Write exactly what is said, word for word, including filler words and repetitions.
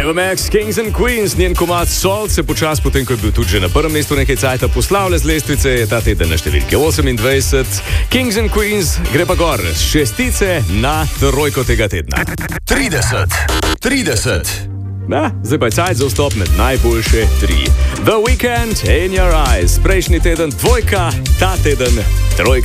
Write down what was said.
Ava Max, Kings and Queens, njen komad Salt se počas, potem ko je bil tudi že na prvem mestu nekaj cajta, poslavlja z lestvice, je ta teden na številke osemindvajset. Kings and Queens gre pa gor z šestice na trojko tega tedna. trideset, trideset. Na, zdaj pa je cajt za vstop med najboljše tri. The Weeknd, In Your Eyes, prejšnji teden dvojka, ta teden trojka.